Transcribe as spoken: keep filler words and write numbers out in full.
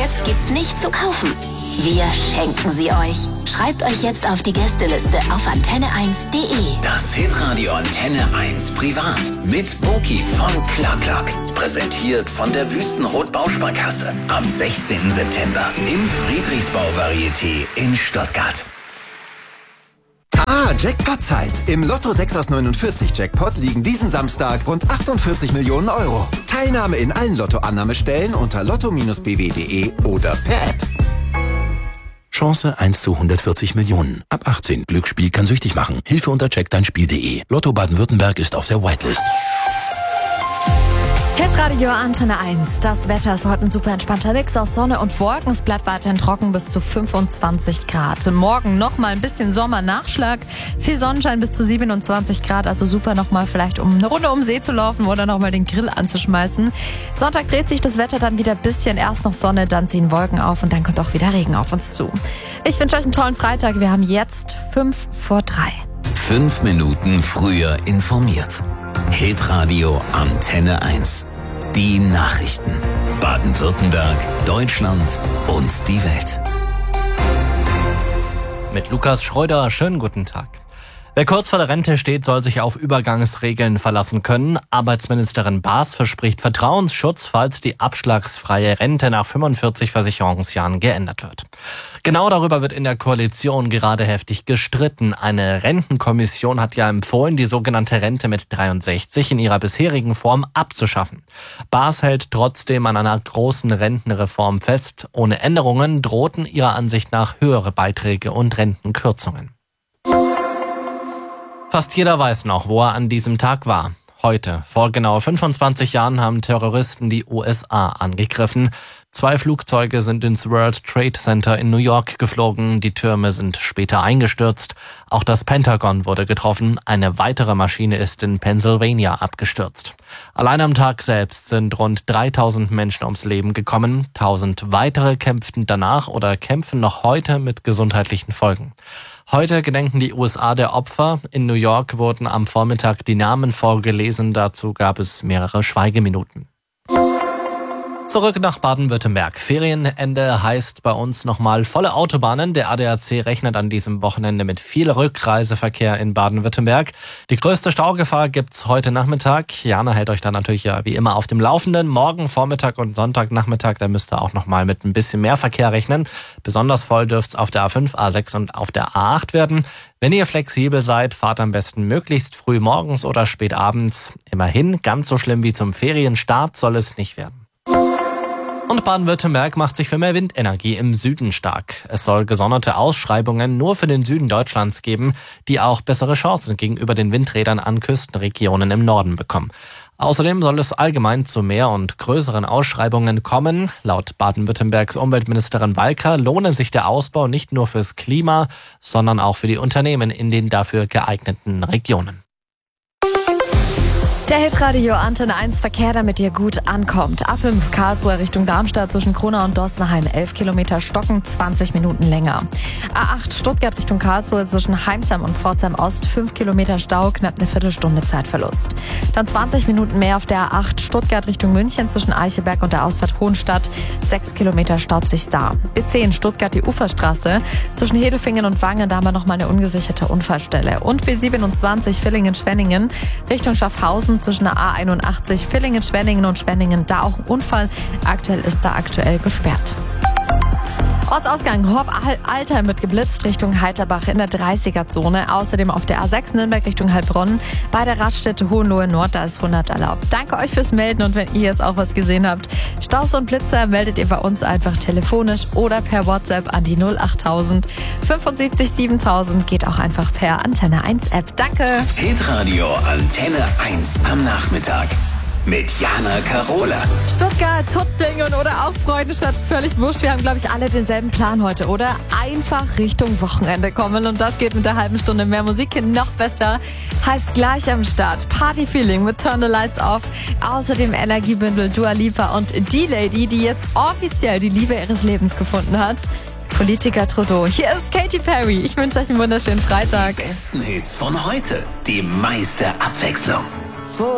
jetzt gibt's nicht zu kaufen. Wir schenken sie euch. Schreibt euch jetzt auf die Gästeliste auf antenne eins punkt de. Das Hitradio Antenne eins Privat mit Boki von Clark. Präsentiert von der Wüstenrot Bausparkasse. Am sechzehnten September im Friedrichsbau-Varieté in Stuttgart. Ah, Jackpot-Zeit. Im Lotto sechs aus neunundvierzig Jackpot liegen diesen Samstag rund achtundvierzig Millionen Euro. Teilnahme in allen Lottoannahmestellen unter lotto Bindestrich b w punkt de oder per App. Chance eins zu hundertvierzig Millionen. Ab achtzehn. Glücksspiel kann süchtig machen. Hilfe unter check dein Spiel punkt de. Lotto Baden-Württemberg ist auf der Whitelist. Hitradio Antenne eins. Das Wetter ist heute ein super entspannter Mix aus Sonne und Wolken. Es bleibt weiterhin trocken bis zu fünfundzwanzig Grad. Morgen nochmal ein bisschen Sommernachschlag. Viel Sonnenschein bis zu siebenundzwanzig Grad. Also super nochmal vielleicht, um eine Runde um den See zu laufen oder nochmal den Grill anzuschmeißen. Sonntag dreht sich das Wetter dann wieder ein bisschen. Erst noch Sonne, dann ziehen Wolken auf und dann kommt auch wieder Regen auf uns zu. Ich wünsche euch einen tollen Freitag. Wir haben jetzt fünf vor drei. Fünf Minuten früher informiert. Hitradio Antenne eins. Die Nachrichten. Baden-Württemberg, Deutschland und die Welt. Mit Lukas Schreuder, schönen guten Tag. Wer kurz vor der Rente steht, soll sich auf Übergangsregeln verlassen können. Arbeitsministerin Baas verspricht Vertrauensschutz, falls die abschlagsfreie Rente nach fünfundvierzig Versicherungsjahren geändert wird. Genau darüber wird in der Koalition gerade heftig gestritten. Eine Rentenkommission hat ja empfohlen, die sogenannte Rente mit dreiundsechzig in ihrer bisherigen Form abzuschaffen. Baas hält trotzdem an einer großen Rentenreform fest. Ohne Änderungen drohten ihrer Ansicht nach höhere Beiträge und Rentenkürzungen. Fast jeder weiß noch, wo er an diesem Tag war. Heute, vor genau fünfundzwanzig Jahren, haben Terroristen die U S A angegriffen. Zwei Flugzeuge sind ins World Trade Center in New York geflogen. Die Türme sind später eingestürzt. Auch das Pentagon wurde getroffen. Eine weitere Maschine ist in Pennsylvania abgestürzt. Allein am Tag selbst sind rund dreitausend Menschen ums Leben gekommen. Tausend weitere kämpften danach oder kämpfen noch heute mit gesundheitlichen Folgen. Heute gedenken die U S A der Opfer. In New York wurden am Vormittag die Namen vorgelesen. Dazu gab es mehrere Schweigeminuten. Zurück nach Baden-Württemberg. Ferienende heißt bei uns nochmal volle Autobahnen. Der A D A C rechnet an diesem Wochenende mit viel Rückreiseverkehr in Baden-Württemberg. Die größte Staugefahr gibt's heute Nachmittag. Jana hält euch da natürlich ja wie immer auf dem Laufenden. Morgen Vormittag und Sonntagnachmittag, da müsst ihr auch nochmal mit ein bisschen mehr Verkehr rechnen. Besonders voll dürft's auf der A fünf, A sechs und auf der A acht werden. Wenn ihr flexibel seid, fahrt am besten möglichst früh morgens oder spät abends. Immerhin, ganz so schlimm wie zum Ferienstart soll es nicht werden. Und Baden-Württemberg macht sich für mehr Windenergie im Süden stark. Es soll gesonderte Ausschreibungen nur für den Süden Deutschlands geben, die auch bessere Chancen gegenüber den Windrädern an Küstenregionen im Norden bekommen. Außerdem soll es allgemein zu mehr und größeren Ausschreibungen kommen. Laut Baden-Württembergs Umweltministerin Walker lohne sich der Ausbau nicht nur fürs Klima, sondern auch für die Unternehmen in den dafür geeigneten Regionen. Der Hitradio Antenne eins Verkehr, damit ihr gut ankommt. A fünf Karlsruhe Richtung Darmstadt zwischen Kronau und Dossenheim elf Kilometer Stocken, zwanzig Minuten länger. A acht Stuttgart Richtung Karlsruhe zwischen Heimsheim und Pforzheim Ost fünf Kilometer Stau, knapp eine Viertelstunde Zeitverlust. Dann zwanzig Minuten mehr auf der A acht Stuttgart Richtung München zwischen Eicheberg und der Ausfahrt Hohenstadt, sechs Kilometer staut sich da. B zehn Stuttgart die Uferstraße zwischen Hedelfingen und Wangen, da haben wir nochmal eine ungesicherte Unfallstelle. Und B siebenundzwanzig Villingen-Schwenningen Richtung Schaffhausen zwischen der A einundachtzig Villingen, Schwenningen und Schwenningen, da auch ein Unfall. Aktuell ist da aktuell gesperrt. Ortsausgang Horb-Altheim wird geblitzt Richtung Heiterbach in der dreißiger-Zone. Außerdem auf der A sechs Nürnberg Richtung Heilbronn. Bei der Raststätte Hohenlohe Nord, da ist hundert erlaubt. Danke euch fürs Melden und wenn ihr jetzt auch was gesehen habt, Staus und Blitzer, meldet ihr bei uns einfach telefonisch oder per WhatsApp an die null achttausend fünfundsiebzig siebentausend. Geht auch einfach per Antenne eins App. Danke. Hitradio Antenne eins am Nachmittag. Mit Jana Karola. Stuttgart, Tuttlingen oder auch Freudenstadt, völlig wurscht. Wir haben, glaube ich, alle denselben Plan heute, oder? Einfach Richtung Wochenende kommen und das geht mit der halben Stunde mehr Musik noch besser. Heißt gleich am Start Party Feeling mit Turn the Lights Off. Außerdem Energiebündel Dua Lipa und die Lady, die jetzt offiziell die Liebe ihres Lebens gefunden hat. Politiker Trudeau. Hier ist Katy Perry. Ich wünsche euch einen wunderschönen Freitag. Die besten Hits von heute. Die meiste Abwechslung.